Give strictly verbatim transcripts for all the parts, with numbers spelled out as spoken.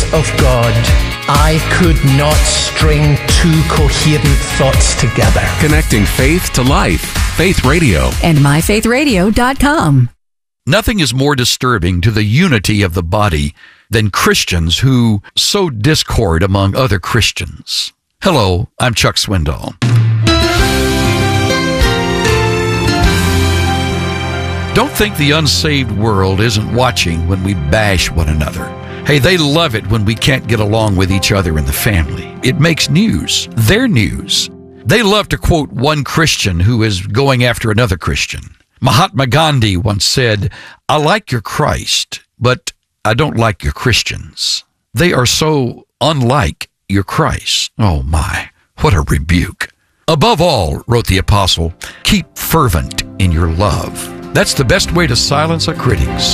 of God, I could not string two coherent thoughts together. Connecting faith to life. Faith Radio. And my faith radio dot com. Nothing is more disturbing to the unity of the body than Christians who sow discord among other Christians. Hello, I'm Chuck Swindoll. Don't think the unsaved world isn't watching when we bash one another. Hey, they love it when we can't get along with each other in the family. It makes news. Their news. They love to quote one Christian who is going after another Christian. Mahatma Gandhi once said, "I like your Christ, but I don't like your Christians. They are so unlike your Christ." Oh my, what a rebuke. Above all, wrote the apostle, keep fervent in your love. That's the best way to silence our critics.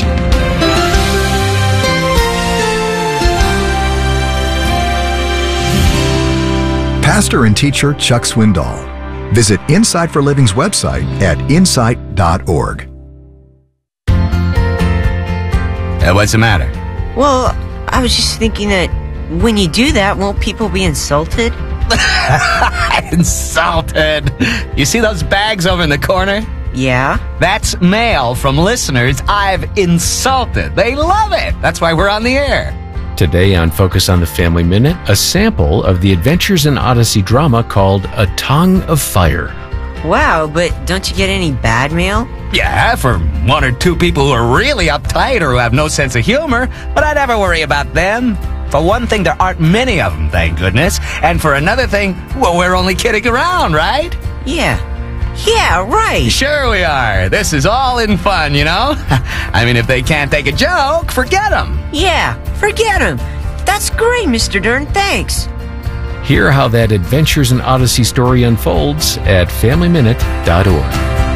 Pastor and teacher Chuck Swindoll. Visit Insight for Living's website at insight dot org. Uh, what's the matter? Well, I was just thinking that when you do that, won't people be insulted? Insulted? You see those bags over in the corner? Yeah? That's mail from listeners I've insulted. They love it. That's why we're on the air. Today on Focus on the Family Minute, a sample of the Adventures in Odyssey drama called A Tongue of Fire. Wow, but don't you get any bad mail? Yeah, for one or two people who are really uptight or who have no sense of humor, but I never worry about them. For one thing, there aren't many of them, thank goodness. And for another thing, well, we're only kidding around, right? Yeah. Yeah, right. Sure we are. This is all in fun, you know? I mean, if they can't take a joke, forget them. Yeah, forget them. That's great, Mister Dern. Thanks. Hear how that Adventures in Odyssey story unfolds at family minute dot org.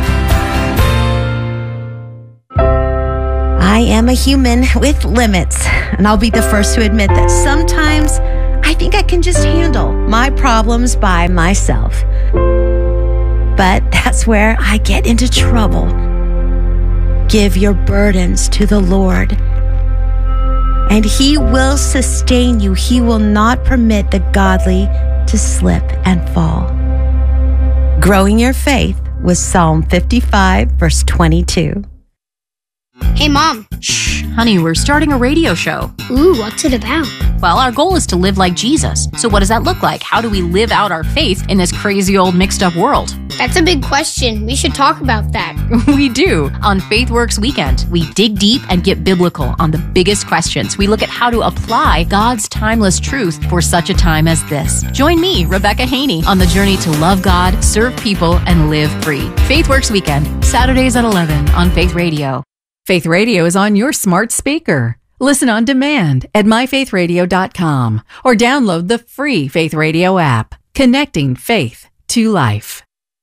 I am a human with limits, and I'll be the first to admit that sometimes I think I can just handle my problems by myself. But that's where I get into trouble. Give your burdens to the Lord, and He will sustain you. He will not permit the godly to slip and fall. Growing your faith with Psalm fifty-five, verse twenty-two. Hey, Mom. Shh, honey, we're starting a radio show. Ooh, what's it about? Well, our goal is to live like Jesus. So what does that look like? How do we live out our faith in this crazy old mixed up world? That's a big question. We should talk about that. We do. On FaithWorks Weekend, we dig deep and get biblical on the biggest questions. We look at how to apply God's timeless truth for such a time as this. Join me, Rebecca Haney, on the journey to love God, serve people, and live free. FaithWorks Weekend, Saturdays at eleven on Faith Radio. Faith Radio is on your smart speaker. Listen on demand at my faith radio dot com or download the free Faith Radio app, connecting faith to life.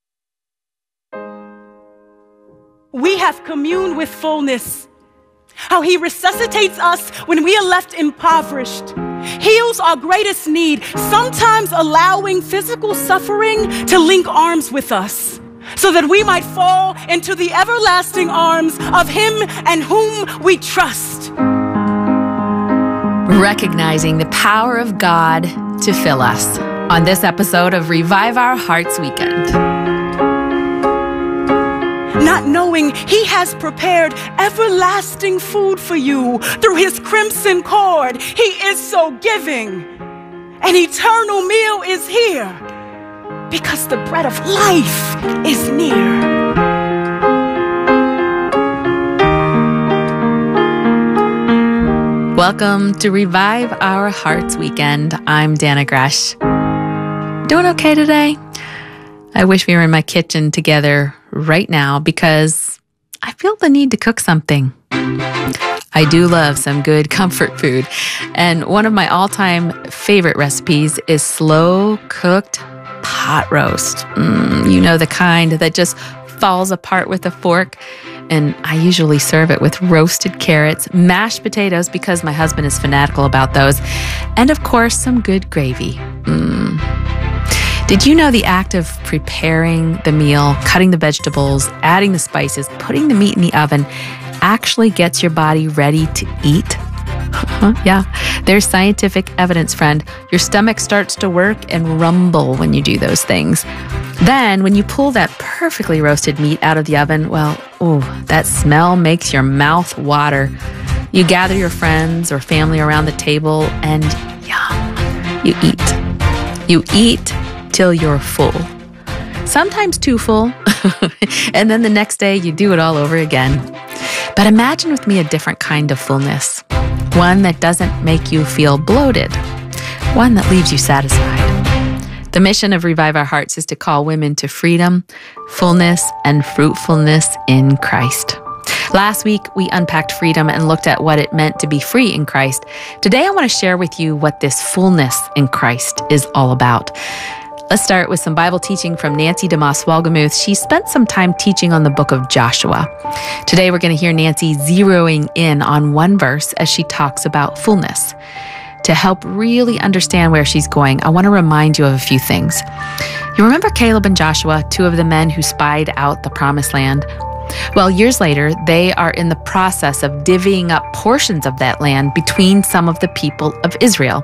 We have communed with fullness. How He resuscitates us when we are left impoverished, heals our greatest need, sometimes allowing physical suffering to link arms with us, so that we might fall into the everlasting arms of Him and whom we trust. Recognizing the power of God to fill us on this episode of Revive Our Hearts Weekend. Not knowing He has prepared everlasting food for you through His crimson cord. He is so giving. An eternal meal is here, because the bread of life is near. Welcome to Revive Our Hearts Weekend. I'm Dana Gresh. Doing okay today? I wish we were in my kitchen together right now because I feel the need to cook something. I do love some good comfort food, and one of my all-time favorite recipes is slow-cooked pot roast. Mm, you know, the kind that just falls apart with a fork. And I usually serve it with roasted carrots, mashed potatoes because my husband is fanatical about those, and of course, some good gravy. Mm. Did you know the act of preparing the meal, cutting the vegetables, adding the spices, putting the meat in the oven actually gets your body ready to eat? Yeah, there's scientific evidence, friend. Your stomach starts to work and rumble when you do those things. Then, when you pull that perfectly roasted meat out of the oven, well, ooh, that smell makes your mouth water. You gather your friends or family around the table and, yeah, you eat. You eat till you're full. Sometimes too full. And then the next day, you do it all over again. But imagine with me a different kind of fullness. One that doesn't make you feel bloated. One that leaves you satisfied. The mission of Revive Our Hearts is to call women to freedom, fullness, and fruitfulness in Christ. Last week, we unpacked freedom and looked at what it meant to be free in Christ. Today, I want to share with you what this fullness in Christ is all about. Let's start with some Bible teaching from Nancy DeMoss Walgemuth. She spent some time teaching on the book of Joshua. Today, we're going to hear Nancy zeroing in on one verse as she talks about fullness. To help really understand where she's going, I want to remind you of a few things. You remember Caleb and Joshua, two of the men who spied out the promised land? Well, years later, they are in the process of divvying up portions of that land between some of the people of Israel.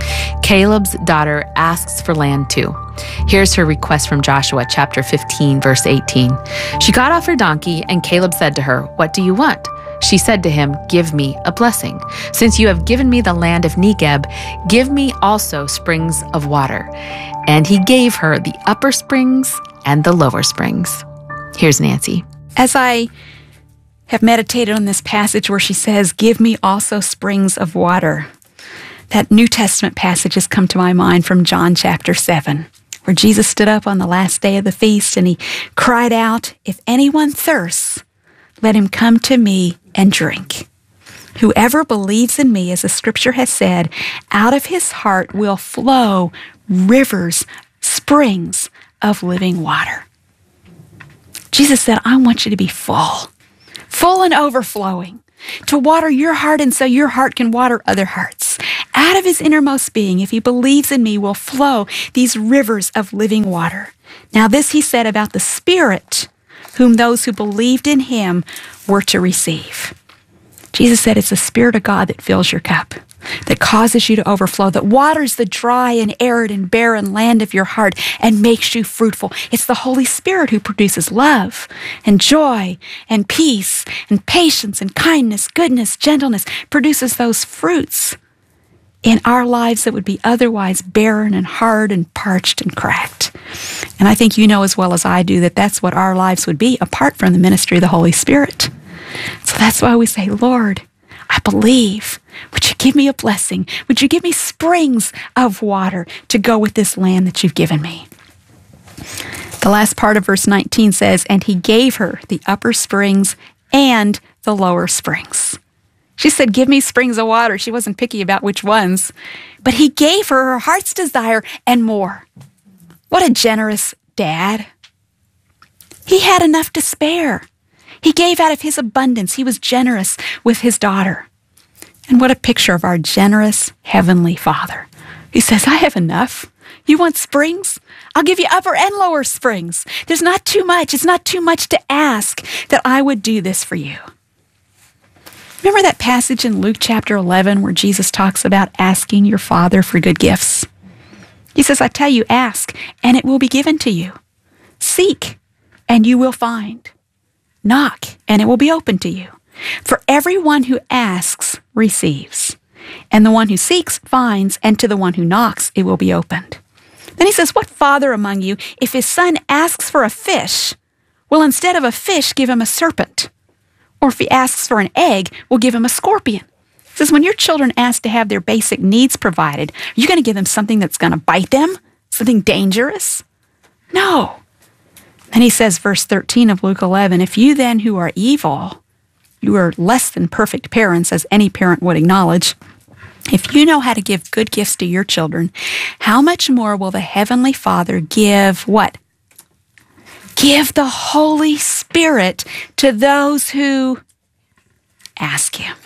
Caleb's daughter asks for land too. Here's her request from Joshua chapter fifteen, verse eighteen. She got off her donkey, and Caleb said to her, "What do you want?" She said to him, "Give me a blessing. Since you have given me the land of Negeb, give me also springs of water." And he gave her the upper springs and the lower springs. Here's Nancy. As I have meditated on this passage where she says, "Give me also springs of water," that New Testament passage has come to my mind from John chapter seven, where Jesus stood up on the last day of the feast and he cried out, "If anyone thirsts, let him come to me and drink. Whoever believes in me, as the scripture has said, out of his heart will flow rivers, springs of living water." Jesus said, I want you to be full, full and overflowing, to water your heart and so your heart can water other hearts. Out of his innermost being, if he believes in me, will flow these rivers of living water. Now this he said about the Spirit, whom those who believed in him were to receive. Jesus said it's the Spirit of God that fills your cup, that causes you to overflow, that waters the dry and arid and barren land of your heart and makes you fruitful. It's the Holy Spirit who produces love and joy and peace and patience and kindness, goodness, gentleness, produces those fruits in our lives that would be otherwise barren and hard and parched and cracked. And I think you know as well as I do that that's what our lives would be apart from the ministry of the Holy Spirit. So that's why we say, Lord, I believe. Would you give me a blessing? Would you give me springs of water to go with this land that you've given me? The last part of verse nineteen says, and he gave her the upper springs and the lower springs. She said, give me springs of water. She wasn't picky about which ones. But he gave her her heart's desire and more. What a generous dad. He had enough to spare. He gave out of his abundance. He was generous with his daughter. And what a picture of our generous Heavenly Father. He says, I have enough. You want springs? I'll give you upper and lower springs. There's not too much. It's not too much to ask that I would do this for you. Remember that passage in Luke chapter eleven where Jesus talks about asking your Father for good gifts? He says, I tell you, ask, and it will be given to you. Seek, and you will find. Knock, and it will be open to you. For everyone who asks receives, and the one who seeks finds, and to the one who knocks it will be opened. Then he says, what father among you, if his son asks for a fish, will instead of a fish give him a serpent? Or if he asks for an egg, will give him a scorpion? He says, when your children ask to have their basic needs provided, are you going to give them something that's going to bite them? Something dangerous? No. And he says, verse thirteen of Luke eleven, if you then who are evil, you are less than perfect parents, as any parent would acknowledge, if you know how to give good gifts to your children, how much more will the Heavenly Father give what? Give the Holy Spirit to those who ask Him.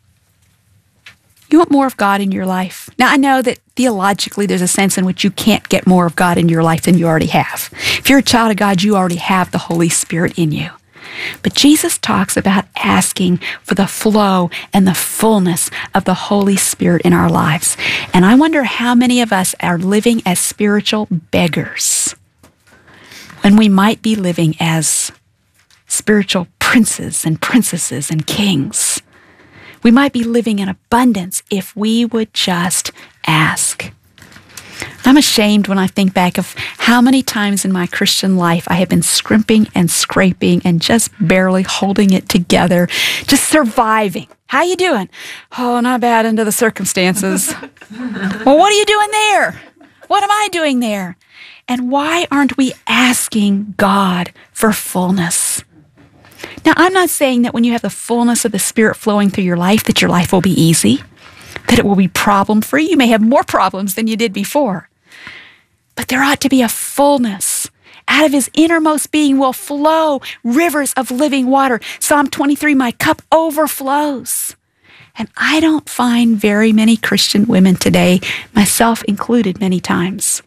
You want more of God in your life? Now, I know that theologically there's a sense in which you can't get more of God in your life than you already have. If you're a child of God, you already have the Holy Spirit in you. But Jesus talks about asking for the flow and the fullness of the Holy Spirit in our lives. And I wonder how many of us are living as spiritual beggars when we might be living as spiritual princes and princesses and kings. We might be living in abundance if we would just ask. I'm ashamed when I think back of how many times in my Christian life I have been scrimping and scraping and just barely holding it together, just surviving. How you doing? Oh, not bad under the circumstances. Well, what are you doing there? What am I doing there? And why aren't we asking God for fullness? Now, I'm not saying that when you have the fullness of the Spirit flowing through your life, that your life will be easy, that it will be problem-free. You may have more problems than you did before. But there ought to be a fullness. Out of his innermost being will flow rivers of living water. Psalm twenty-three, my cup overflows. And I don't find very many Christian women today, myself included many times,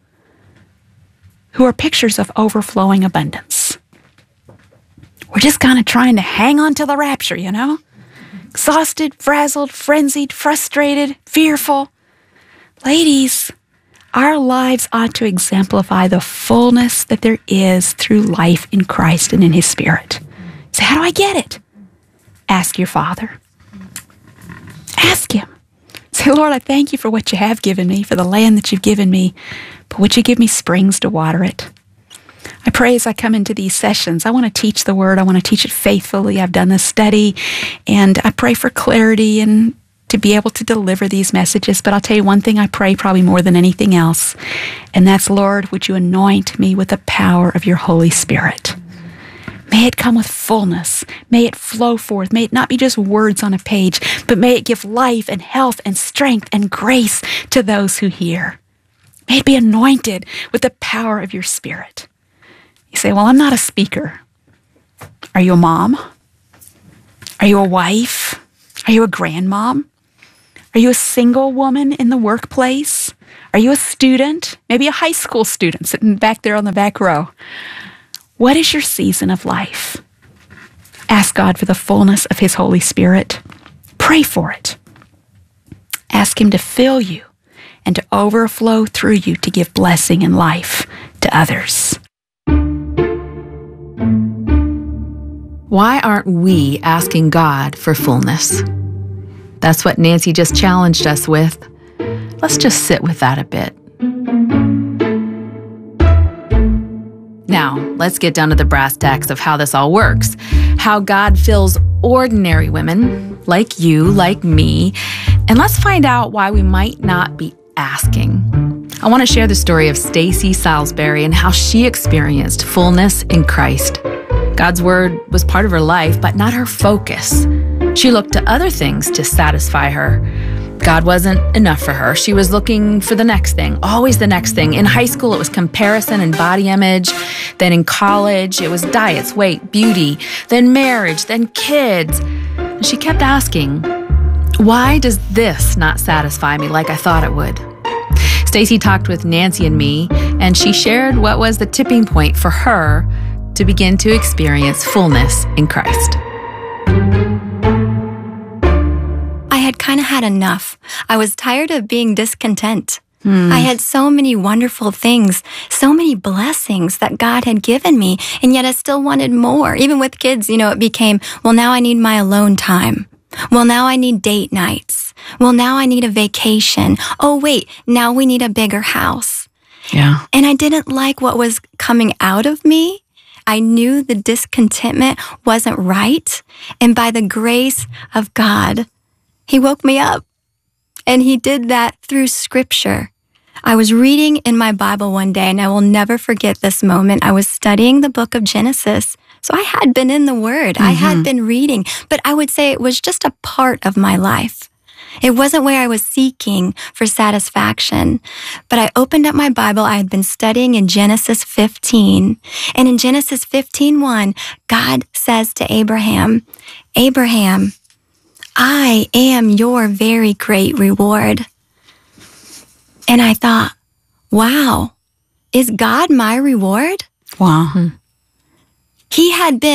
who are pictures of overflowing abundance. We're just kind of trying to hang on to the rapture, you know? Exhausted, frazzled, frenzied, frustrated, fearful. Ladies, our lives ought to exemplify the fullness that there is through life in Christ and in his Spirit. So how do I get it? Ask your Father. Ask him. Say, Lord, I thank you for what you have given me, for the land that you've given me, but would you give me springs to water it? I pray as I come into these sessions, I want to teach the Word. I want to teach it faithfully. I've done this study, and I pray for clarity and to be able to deliver these messages. But I'll tell you one thing I pray probably more than anything else, and that's, Lord, would you anoint me with the power of your Holy Spirit? May it come with fullness. May it flow forth. May it not be just words on a page, but may it give life and health and strength and grace to those who hear. May it be anointed with the power of your Spirit. You say, well, I'm not a speaker. Are you a mom? Are you a wife? Are you a grandmom? Are you a single woman in the workplace? Are you a student? Maybe a high school student sitting back there on the back row. What is your season of life? Ask God for the fullness of his Holy Spirit. Pray for it. Ask him to fill you and to overflow through you to give blessing and life to others. Why aren't we asking God for fullness? That's what Nancy just challenged us with. Let's just sit with that a bit. Now, let's get down to the brass tacks of how this all works. How God fills ordinary women, like you, like me, and let's find out why we might not be asking. I want to share the story of Stacy Salisbury and how she experienced fullness in Christ. God's word was part of her life, but not her focus. She looked to other things to satisfy her. God wasn't enough for her. She was looking for the next thing, always the next thing. In high school, it was comparison and body image. Then in college, it was diets, weight, beauty. Then marriage, then kids. And she kept asking, why does this not satisfy me like I thought it would? Stacy talked with Nancy and me, and she shared what was the tipping point for her to begin to experience fullness in Christ. I had kind of had enough. I was tired of being discontent. Hmm. I had so many wonderful things, so many blessings that God had given me, and yet I still wanted more. Even with kids, you know, it became, well, now I need my alone time. Well, now I need date nights. Well, now I need a vacation. Oh, wait, now we need a bigger house. Yeah. And I didn't like what was coming out of me. I knew the discontentment wasn't right. And by the grace of God, he woke me up. And he did that through scripture. I was reading in my Bible one day, and I will never forget this moment. I was studying the book of Genesis. So I had been in the Word. Mm-hmm. I had been reading, but I would say it was just a part of my life. It wasn't where I was seeking for satisfaction. But I opened up my Bible. I had been studying in Genesis fifteen. And in Genesis fifteen one, God says to Abraham, Abraham, I am your very great reward. And I thought, wow, is God my reward? Wow. He had been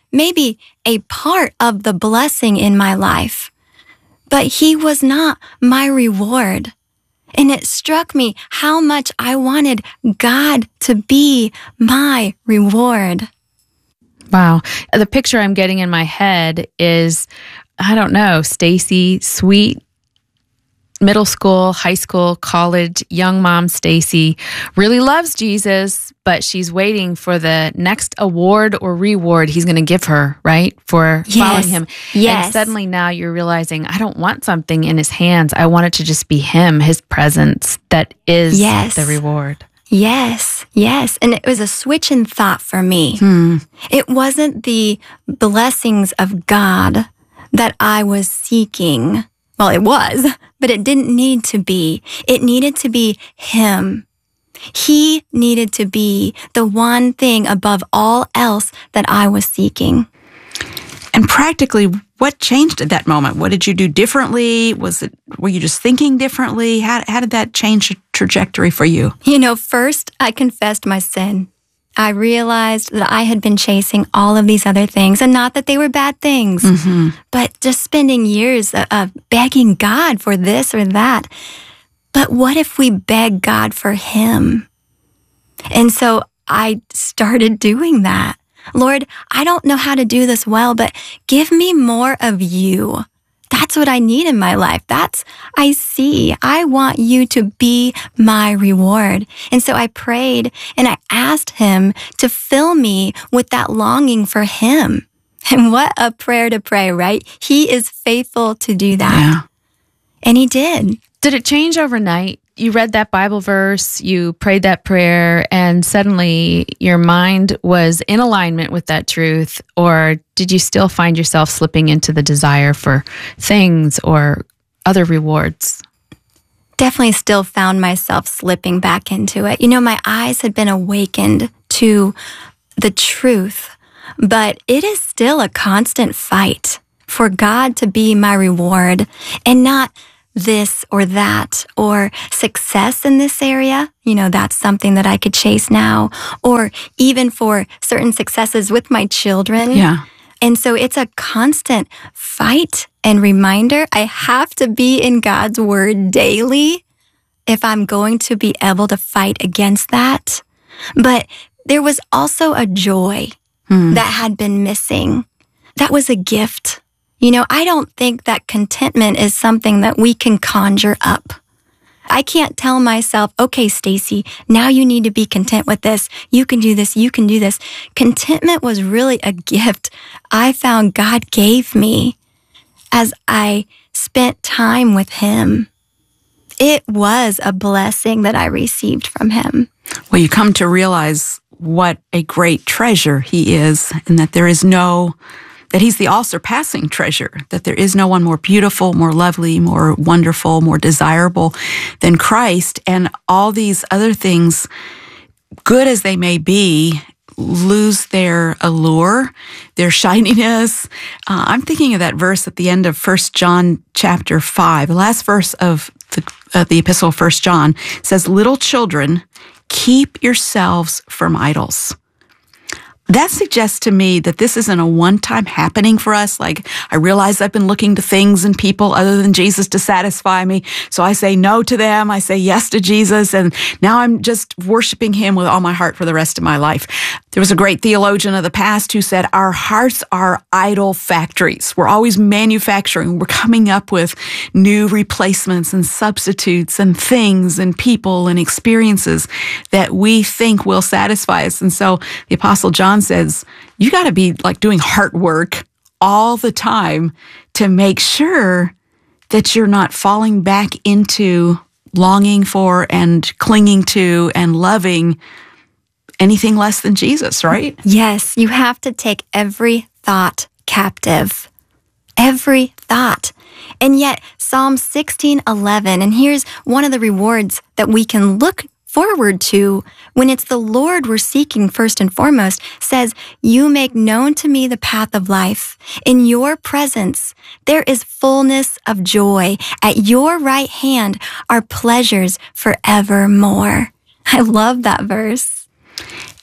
maybe a part of the blessing in my life. But he was not my reward. And it struck me how much I wanted God to be my reward. Wow. The picture I'm getting in my head is, I don't know, Stacy, sweet middle school, high school, college, young mom Stacy really loves Jesus, but she's waiting for the next award or reward he's going to give her, right? For Yes. following him. Yes. And suddenly now you're realizing, I don't want something in his hands. I want it to just be him, his presence that is Yes. the reward. Yes, yes. And it was a switch in thought for me. Hmm. It wasn't the blessings of God that I was seeking. Well, it was, but it didn't need to be. It needed to be him. He needed to be the one thing above all else that I was seeking. And practically, what changed at that moment? What did you do differently? Was it, were you just thinking differently? How, how did that change the trajectory for you? You know, first I confessed my sin. I realized that I had been chasing all of these other things, and not that they were bad things, Mm-hmm. but just spending years of, of begging God for this or that. But what if we beg God for him? And so I started doing that. Lord, I don't know how to do this well, but give me more of you. That's what I need in my life. That's, I see. I want you to be my reward. And so I prayed and I asked him to fill me with that longing for him. And what a prayer to pray, right? He is faithful to do that. Yeah. And he did. Did it change overnight? You read that Bible verse, you prayed that prayer, and suddenly your mind was in alignment with that truth? Or did you still find yourself slipping into the desire for things or other rewards? Definitely still found myself slipping back into it. You know, my eyes had been awakened to the truth, but it is still a constant fight for God to be my reward and not this or that, or success in this area. You know, that's something that I could chase now, or even for certain successes with my children. Yeah. And so it's a constant fight and reminder. I have to be in God's word daily if I'm going to be able to fight against that. But there was also a joy Hmm. that had been missing. That was a gift. You know, I don't think that contentment is something that we can conjure up. I can't tell myself, okay, Stacy, now you need to be content with this. You can do this. You can do this. Contentment was really a gift I found God gave me as I spent time with him. It was a blessing that I received from him. Well, you come to realize what a great treasure he is, and that there is no that he's the all-surpassing treasure, that there is no one more beautiful, more lovely, more wonderful, more desirable than Christ. And all these other things, good as they may be, lose their allure, their shininess. Uh, I'm thinking of that verse at the end of First John chapter five. The last verse of the, uh, the epistle of First John says, "Little children, keep yourselves from idols." That suggests to me that this isn't a one-time happening for us. Like, I realize I've been looking to things and people other than Jesus to satisfy me. So I say no to them. I say yes to Jesus. And now I'm just worshiping him with all my heart for the rest of my life. There was a great theologian of the past who said, our hearts are idol factories. We're always manufacturing. We're coming up with new replacements and substitutes and things and people and experiences that we think will satisfy us. And so the Apostle John says, you got to be like doing heart work all the time to make sure that you're not falling back into longing for and clinging to and loving anything less than Jesus, right? Yes, you have to take every thought captive. Every thought. And yet, Psalm sixteen eleven, and here's one of the rewards that we can look forward to when it's the Lord we're seeking first and foremost, says, you make known to me the path of life. In your presence, there is fullness of joy. At your right hand are pleasures forevermore. I love that verse.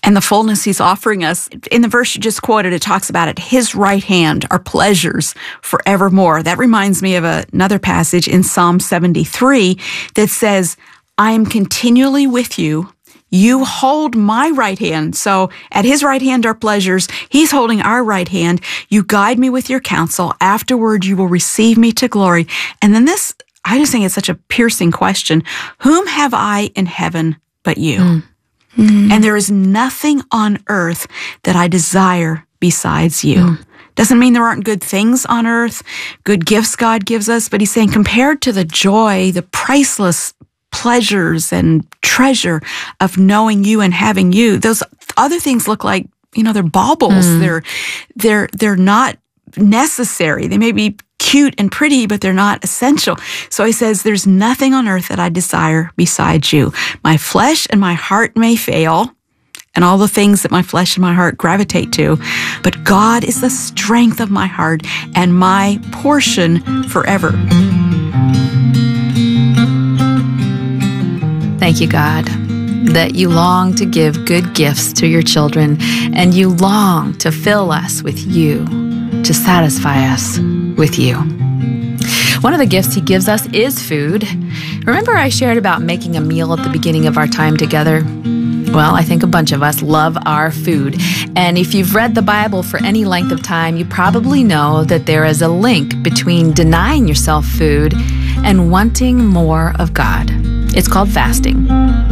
and the fullness he's offering us. In the verse you just quoted, it talks about at his right hand are pleasures forevermore. That reminds me of a, another passage in Psalm seventy-three that says, I am continually with you. You hold my right hand. So at his right hand are pleasures. He's holding our right hand. You guide me with your counsel. Afterward, you will receive me to glory. And then this, I just think it's such a piercing question. Whom have I in heaven but you? Mm. Mm. And there is nothing on earth that I desire besides you. Mm. Doesn't mean there aren't good things on earth, good gifts God gives us, but he's saying compared to the joy, the priceless pleasures and treasure of knowing you and having you, those other things look like, you know, they're baubles. Mm. They're, they're, they're not necessary. They may be cute and pretty, but they're not essential. So he says, there's nothing on earth that I desire besides you. My flesh and my heart may fail, and all the things that my flesh and my heart gravitate to, but God is the strength of my heart and my portion forever. Thank you, God, that you long to give good gifts to your children, and you long to fill us with you, to satisfy us with you. One of the gifts he gives us is food. Remember I shared about making a meal at the beginning of our time together? Well, I think a bunch of us love our food. And if you've read the Bible for any length of time, you probably know that there is a link between denying yourself food and wanting more of God. It's called fasting.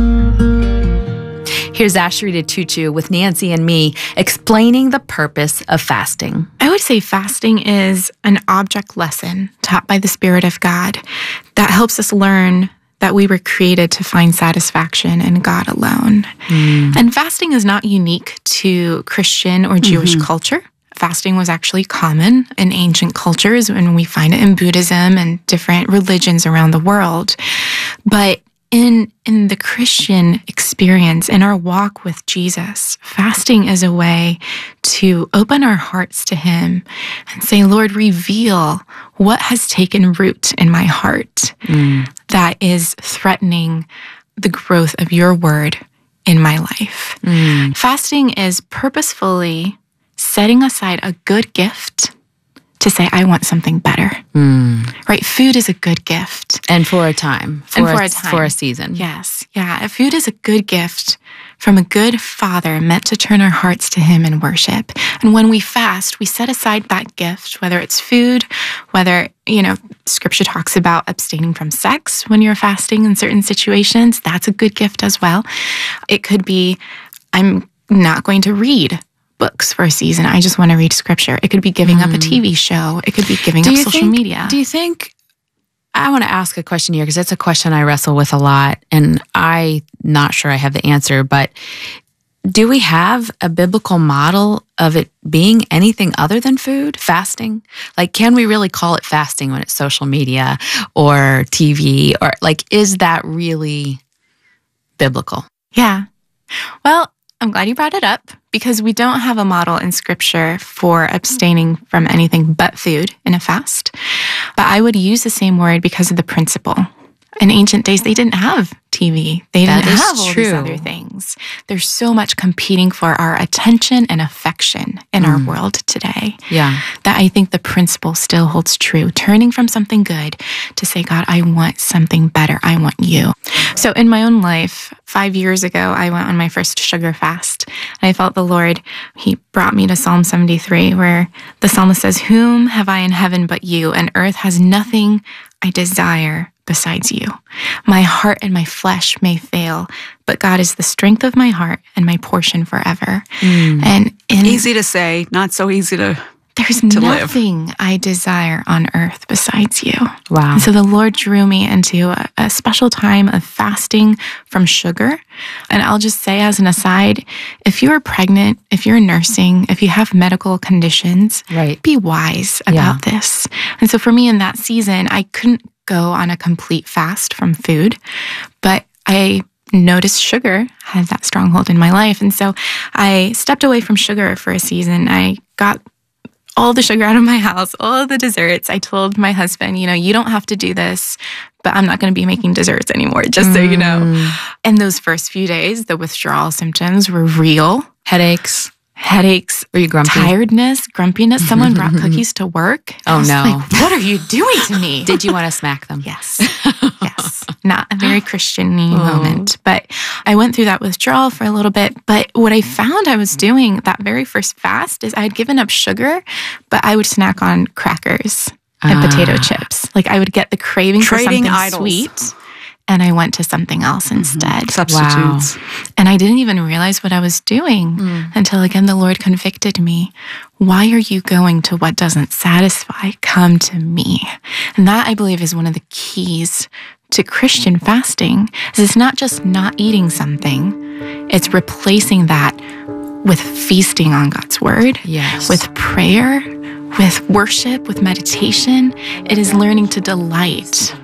Here's Ashrita Tutu with Nancy and me explaining the purpose of fasting. I would say fasting is an object lesson taught by the Spirit of God that helps us learn that we were created to find satisfaction in God alone. Mm. And fasting is not unique to Christian or Jewish mm-hmm. culture. Fasting was actually common in ancient cultures, and we find it in Buddhism and different religions around the world. But in in the Christian experience, in our walk with Jesus, fasting is a way to open our hearts to Him and say, Lord, reveal what has taken root in my heart mm. that is threatening the growth of your word in my life. Mm. Fasting is purposefully setting aside a good gift to say, I want something better. Mm. Right? Food is a good gift. And for a time. For and for a, a time. For a season. Yes. Yeah. Food is a good gift from a good Father meant to turn our hearts to Him in worship. And when we fast, we set aside that gift, whether it's food, whether, you know, Scripture talks about abstaining from sex when you're fasting in certain situations. That's a good gift as well. It could be, I'm not going to read books for a season. I just want to read Scripture. It could be giving mm. up a T V show. It could be giving up social think, media. Do you think, I want to ask a question here because it's a question I wrestle with a lot, and I'm not sure I have the answer, but do we have a biblical model of it being anything other than food, fasting? Like, can we really call it fasting when it's social media or T V? Or like, is that really biblical? Yeah. Well, I'm glad you brought it up because we don't have a model in Scripture for abstaining from anything but food in a fast. But I would use the same word because of the principle. In ancient days, they didn't have T V. They didn't have all these other things. There's so much competing for our attention and affection in mm. our world today. Yeah. That I think the principle still holds true. Turning from something good to say, God, I want something better. I want you. So in my own life, five years ago, I went on my first sugar fast. And I felt the Lord, He brought me to Psalm seventy-three, where the psalmist says, whom have I in heaven but you? And earth has nothing I desire besides you. My heart and my flesh may fail, but God is the strength of my heart and my portion forever. Mm. And in, easy to say, not so easy to There's to nothing live. I desire on earth besides you. Wow. And so the Lord drew me into a, a special time of fasting from sugar. And I'll just say as an aside, if you're pregnant, if you're nursing, if you have medical conditions, right. be wise about yeah. this. And so for me in that season, I couldn't go on a complete fast from food, but I noticed sugar had that stronghold in my life. And so I stepped away from sugar for a season. I got all the sugar out of my house, all of the desserts. I told my husband, you know, you don't have to do this, but I'm not going to be making desserts anymore, just mm. so you know. And those first few days, the withdrawal symptoms were real. Headaches. Headaches. Were you grumpy? Tiredness, grumpiness. Someone brought cookies to work. Oh, I was no. like, what are you doing to me? Did you want to smack them? Yes. Yes. Not a very Christian-y moment. But I went through that withdrawal for a little bit. But what I found I was doing that very first fast is I had given up sugar, but I would snack on crackers and Ah. potato chips. Like I would get the craving Trading for something idols. sweet. And I went to something else instead. Substitutes. And I didn't even realize what I was doing until again the Lord convicted me. Why are you going to what doesn't satisfy? Come to me. And that, I believe, is one of the keys to Christian fasting. Is it's not just not eating something, it's replacing that with feasting on God's word, Yes. with prayer, with worship, with meditation. It is learning to delight.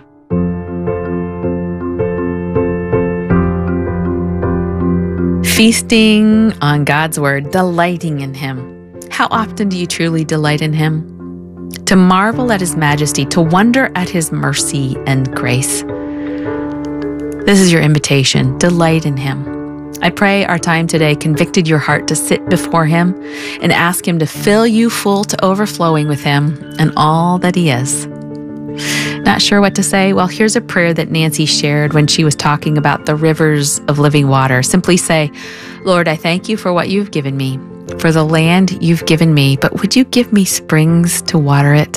Feasting on God's word, delighting in him. How often do you truly delight in him? To marvel at his majesty, to wonder at his mercy and grace. This is your invitation. Delight in him. I pray our time today convicted your heart to sit before him and ask him to fill you full to overflowing with him and all that he is. Not sure what to say? Well, here's a prayer that Nancy shared when she was talking about the rivers of living water. Simply say, Lord, I thank you for what you've given me, for the land you've given me, but would you give me springs to water it?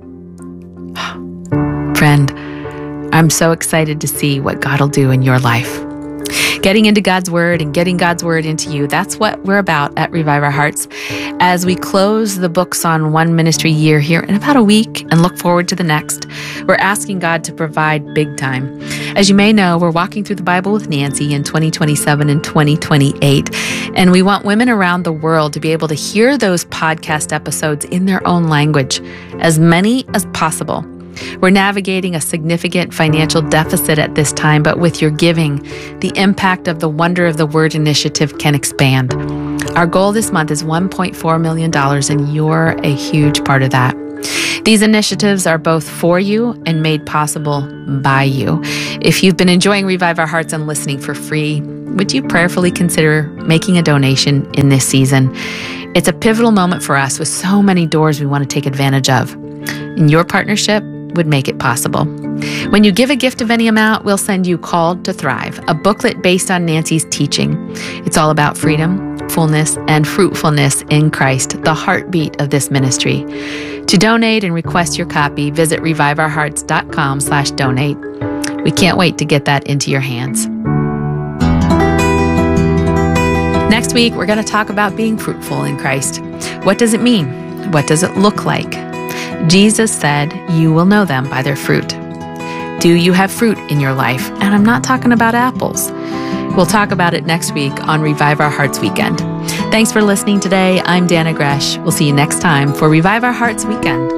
Friend, I'm so excited to see what God will do in your life. Getting into God's word and getting God's word into you, that's what we're about at Revive Our Hearts. As we close the books on one ministry year here in about a week and look forward to the next, we're asking God to provide big time. As you may know, we're walking through the Bible with Nancy in twenty twenty-seven and twenty twenty-eight, and we want women around the world to be able to hear those podcast episodes in their own language, as many as possible. We're navigating a significant financial deficit at this time, but with your giving, the impact of the Wonder of the Word initiative can expand. Our goal this month is one point four million dollars, and you're a huge part of that. These initiatives are both for you and made possible by you. If you've been enjoying Revive Our Hearts and listening for free, would you prayerfully consider making a donation in this season? It's a pivotal moment for us with so many doors we want to take advantage of. And your partnership would make it possible. When you give a gift of any amount, we'll send you Called to Thrive, a booklet based on Nancy's teaching. It's all about freedom, fullness, and fruitfulness in Christ, the heartbeat of this ministry. To donate and request your copy, visit reviveourhearts.com slash donate. We can't wait to get that into your hands. Next week, we're going to talk about being fruitful in Christ. What does it mean? What does it look like? Jesus said, you will know them by their fruit. Do you have fruit in your life? And I'm not talking about apples. We'll talk about it next week on Revive Our Hearts Weekend. Thanks for listening today. I'm Dana Gresh. We'll see you next time for Revive Our Hearts Weekend.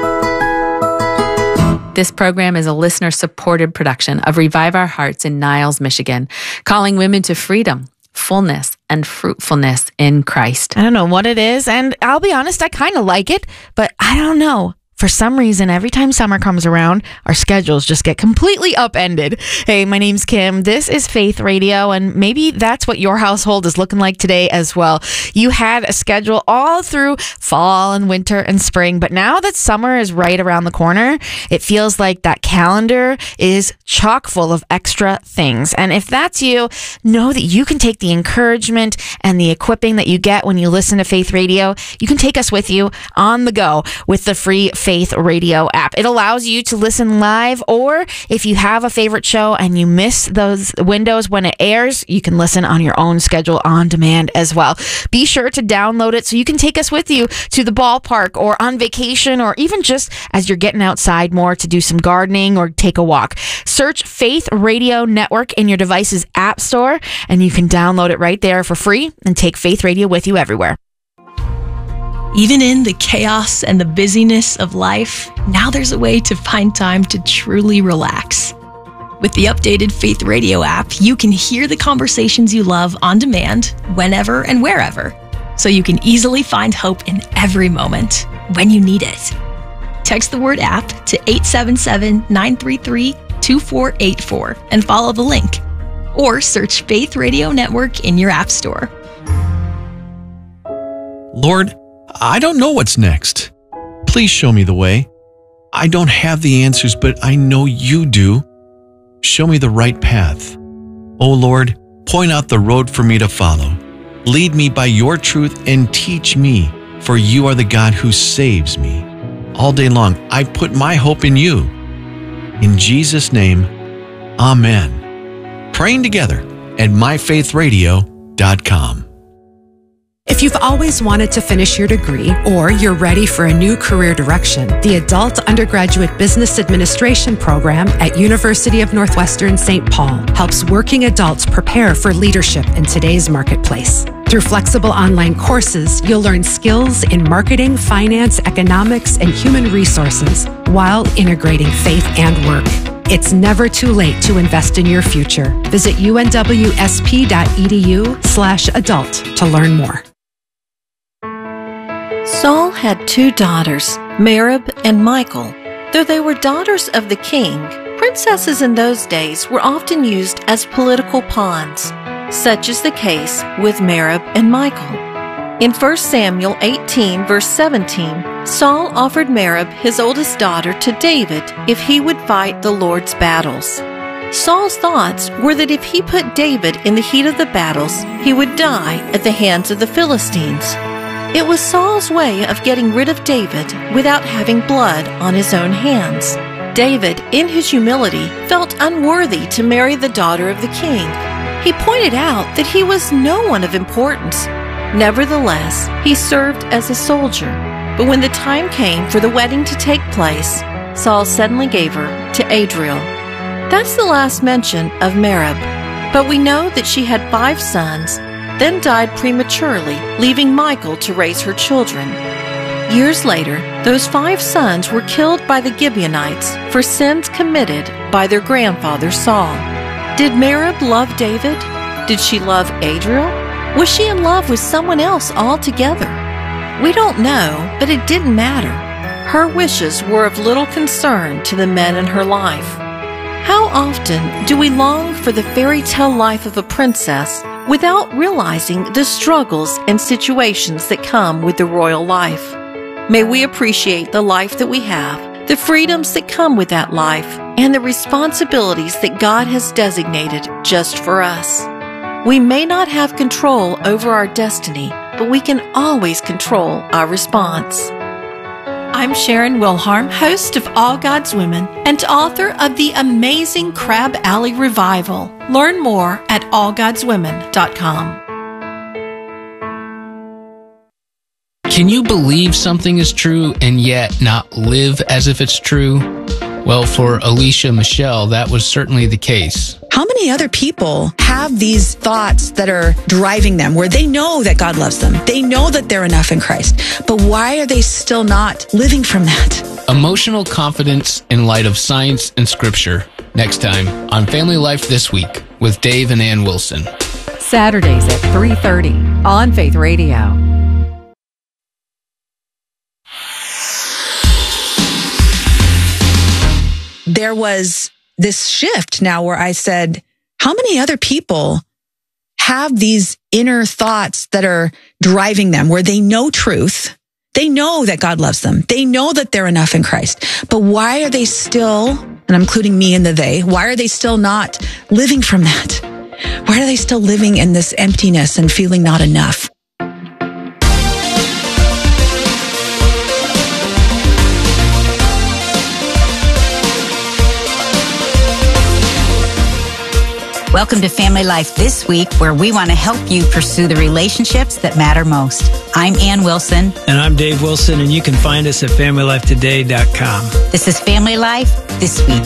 This program is a listener-supported production of Revive Our Hearts in Niles, Michigan, calling women to freedom, fullness, and fruitfulness in Christ. I don't know what it is, and I'll be honest, I kind of like it, but I don't know. For some reason, every time summer comes around, our schedules just get completely upended. Hey, my name's Kim. This is Faith Radio, and maybe that's what your household is looking like today as well. You had a schedule all through fall and winter and spring, but now that summer is right around the corner, it feels like that calendar is chock full of extra things. And if that's you, know that you can take the encouragement and the equipping that you get when you listen to Faith Radio. You can take us with you on the go with the free Faith Radio app. It allows you to listen live, or if you have a favorite show and you miss those windows when it airs, you can listen on your own schedule on demand as well. Be sure to download it so you can take us with you to the ballpark or on vacation, or even just as you're getting outside more to do some gardening or take a walk. Search Faith Radio Network in your device's app store, and you can download it right there for free and take Faith Radio with you everywhere. Even in the chaos and the busyness of life, now there's a way to find time to truly relax. With the updated Faith Radio app, you can hear the conversations you love on demand, whenever and wherever, so you can easily find hope in every moment when you need it. Text the word app to eight seven seven, nine three three, two four eight four and follow the link. or search Faith Radio Network in your app store. Lord, I don't know what's next. Please show me the way. I don't have the answers, but I know you do. Show me the right path. Oh Lord, point out the road for me to follow. Lead me by your truth and teach me, for you are the God who saves me. All day long, I put my hope in you. In Jesus' name, amen. Praying together at my faith radio dot com. If you've always wanted to finish your degree or you're ready for a new career direction, the Adult Undergraduate Business Administration program at University of Northwestern Saint Paul helps working adults prepare for leadership in today's marketplace. Through flexible online courses, you'll learn skills in marketing, finance, economics, and human resources while integrating faith and work. It's never too late to invest in your future. Visit U N W S P dot E D U slash adult to learn more. Saul had two daughters, Merab and Michal. Though they were daughters of the king, princesses in those days were often used as political pawns. Such is the case with Merab and Michal. In First Samuel eighteen, verse seventeen, Saul offered Merab, his oldest daughter, to David if he would fight the Lord's battles. Saul's thoughts were that if he put David in the heat of the battles, he would die at the hands of the Philistines. It was Saul's way of getting rid of David without having blood on his own hands. David, in his humility, felt unworthy to marry the daughter of the king. He pointed out that he was no one of importance. Nevertheless, he served as a soldier. But when the time came for the wedding to take place, Saul suddenly gave her to Adriel. That's the last mention of Merab. But we know that she had five sons, then died prematurely, leaving Michal to raise her children. Years later, those five sons were killed by the Gibeonites for sins committed by their grandfather Saul. Did Merab love David? Did she love Adriel? Was she in love with someone else altogether? We don't know, but it didn't matter. Her wishes were of little concern to the men in her life. How often do we long for the fairy tale life of a princess without realizing the struggles and situations that come with the royal life? May we appreciate the life that we have, the freedoms that come with that life, and the responsibilities that God has designated just for us. We may not have control over our destiny, but we can always control our response. I'm Sharon Wilharm, host of All God's Women and author of the amazing Crab Alley Revival. Learn more at all gods women dot com. Can you believe something is true and yet not live as if it's true? Well, for Alicia Michelle, that was certainly the case. How many other people have these thoughts that are driving them where they know that God loves them? They know that they're enough in Christ. But why are they still not living from that? Emotional confidence in light of science and scripture. Next time on Family Life This Week with Dave and Ann Wilson. Saturdays at three thirty on Faith Radio. There was this shift now where I said, how many other people have these inner thoughts that are driving them where they know truth? They know that God loves them. They know that they're enough in Christ. But why are they still, and I'm including me in the they, why are they still not living from that? Why are they still living in this emptiness and feeling not enough? Welcome to Family Life This Week, where we want to help you pursue the relationships that matter most. I'm Ann Wilson. And I'm Dave Wilson, and you can find us at family life today dot com. This is Family Life This Week.